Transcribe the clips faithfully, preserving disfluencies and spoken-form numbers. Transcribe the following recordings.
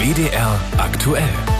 W D R aktuell.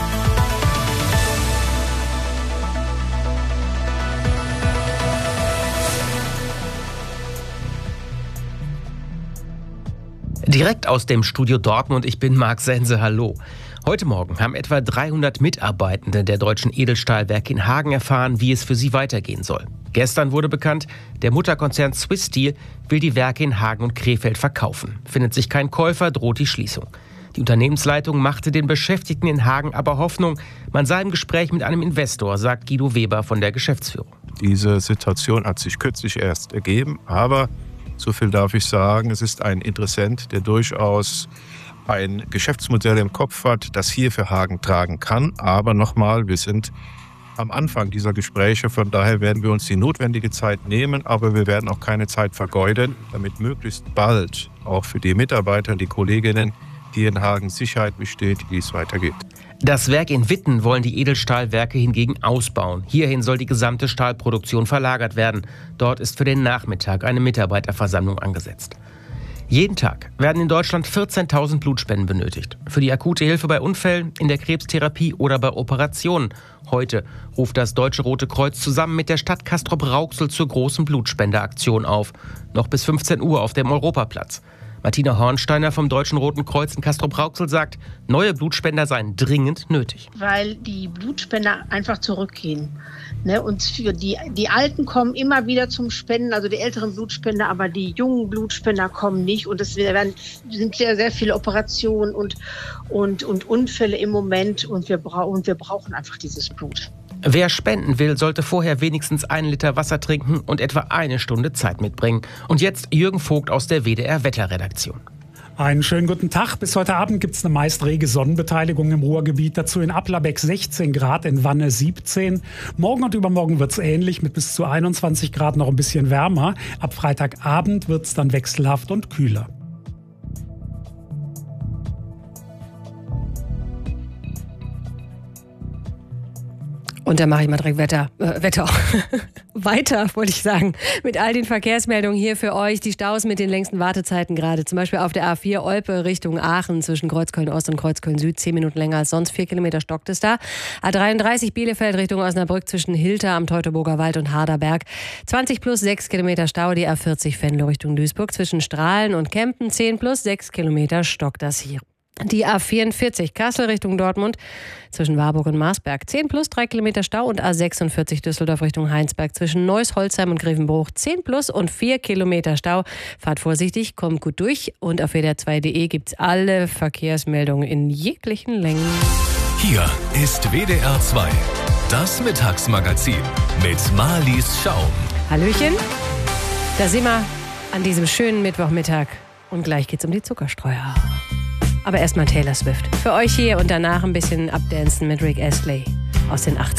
Direkt aus dem Studio Dortmund, ich bin Marc Sense, hallo. Heute Morgen haben etwa dreihundert Mitarbeitende der deutschen Edelstahlwerke in Hagen erfahren, wie es für sie weitergehen soll. Gestern wurde bekannt, der Mutterkonzern Swiss Steel will die Werke in Hagen und Krefeld verkaufen. Findet sich kein Käufer, droht die Schließung. Die Unternehmensleitung machte den Beschäftigten in Hagen aber Hoffnung, man sei im Gespräch mit einem Investor, sagt Guido Weber von der Geschäftsführung. Diese Situation hat sich kürzlich erst ergeben, aber so viel darf ich sagen, es ist ein Interessent, der durchaus ein Geschäftsmodell im Kopf hat, das hier für Hagen tragen kann. Aber nochmal, wir sind am Anfang dieser Gespräche, von daher werden wir uns die notwendige Zeit nehmen, aber wir werden auch keine Zeit vergeuden, damit möglichst bald auch für die Mitarbeiter und die Kolleginnen hier in Hagen Sicherheit besteht, wie es weitergeht. Das Werk in Witten wollen die Edelstahlwerke hingegen ausbauen. Hierhin soll die gesamte Stahlproduktion verlagert werden. Dort ist für den Nachmittag eine Mitarbeiterversammlung angesetzt. Jeden Tag werden in Deutschland vierzehntausend Blutspenden benötigt. Für die akute Hilfe bei Unfällen, in der Krebstherapie oder bei Operationen. Heute ruft das Deutsche Rote Kreuz zusammen mit der Stadt Castrop-Rauxel zur großen Blutspendeaktion auf. Noch bis fünfzehn Uhr auf dem Europaplatz. Martina Hornsteiner vom Deutschen Roten Kreuz in Castrop-Rauxel sagt, neue Blutspender seien dringend nötig. Weil die Blutspender einfach zurückgehen. Ne? Und für die, die Alten kommen immer wieder zum Spenden, also die älteren Blutspender, aber die jungen Blutspender kommen nicht. Und es werden, sind sehr, sehr viele Operationen und, und, und Unfälle im Moment. Und wir, bra- und wir brauchen einfach dieses Blut. Wer spenden will, sollte vorher wenigstens einen Liter Wasser trinken und etwa eine Stunde Zeit mitbringen. Und jetzt Jürgen Vogt aus der W D R-Wetterredaktion. Einen schönen guten Tag. Bis heute Abend gibt es eine meist rege Sonnenbeteiligung im Ruhrgebiet. Dazu in Applerbeck sechzehn Grad, in Wanne siebzehn. Morgen und übermorgen wird es ähnlich mit bis zu einundzwanzig Grad, noch ein bisschen wärmer. Ab Freitagabend wird es dann wechselhaft und kühler. Und dann mache ich mal direkt Wetter, äh, Wetter weiter, wollte ich sagen, mit all den Verkehrsmeldungen hier für euch. Die Staus mit den längsten Wartezeiten gerade, zum Beispiel auf der A vier Olpe Richtung Aachen zwischen Kreuzköln-Ost und Kreuzköln-Süd, zehn Minuten länger als sonst, vier Kilometer stockt es da. A dreiunddreißig Bielefeld Richtung Osnabrück zwischen Hilter am Teutoburger Wald und Harderberg, zwanzig plus sechs Kilometer Stau. Die A vierzig Venlo Richtung Duisburg zwischen Strahlen und Kempen, zehn plus sechs Kilometer stockt das hier. Die A vierundvierzig Kassel Richtung Dortmund zwischen Warburg und Marsberg, zehn plus drei Kilometer Stau. Und A sechsundvierzig Düsseldorf Richtung Heinsberg zwischen Neuss, Holzheim und Grevenbruch, zehn plus und vier Kilometer Stau. Fahrt vorsichtig, kommt gut durch. Und auf W D R zwei punkt de gibt es alle Verkehrsmeldungen in jeglichen Längen. Hier ist W D R zwei, das Mittagsmagazin mit Marlies Schaum. Hallöchen, da sind wir an diesem schönen Mittwochmittag. Und gleich geht's um die Zuckerstreuer. Aber erstmal Taylor Swift. Für euch hier und danach ein bisschen Updancen mit Rick Astley aus den achtziger.